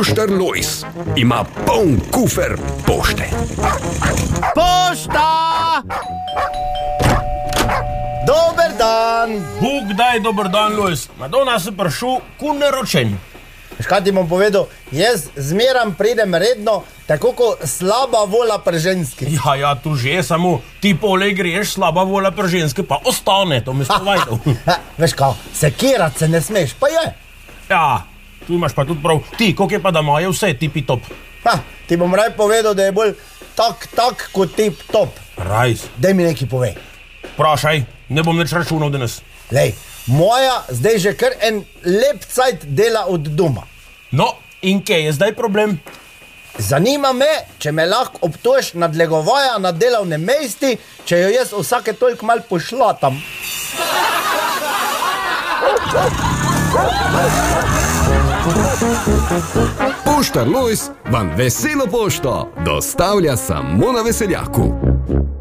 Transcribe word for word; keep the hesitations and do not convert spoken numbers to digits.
Poštar Lojz ima poln kufer pošte. Pošta! Dober dan! Bog daj, dober dan, Lojz. Madonna se prišel ku naročen. Škaj ti bom povedal, jaz zmeram pridem redno, tako kot slaba vola pri ženski. Ja, ja, tu že, samo ti poleg greš, slaba vola pri ženski, pa ostane, to mi spovedal. Veš kaj, sekirat se ne smeš, pa je. Ja, tu imaš pa tudi prav. Ti, koliko je pa da imajo vse tipi top? Ha, ti bom raj povedal, da je bolj tak, tak kot tip top. Rajs. Daj mi nekaj povej. Prašaj, ne bom nič računal danes. Lej, moja zdaj že kar en lep cajt dela od doma. No, in kje je zdaj problem? Zanima me, če me lahko obtožiš nadlegovaja na delovnem mesti, če jo jaz vsake toliko mal pošlatam. Poštar Lojz vam veselo pošto dostavlja samo na Veseljaku.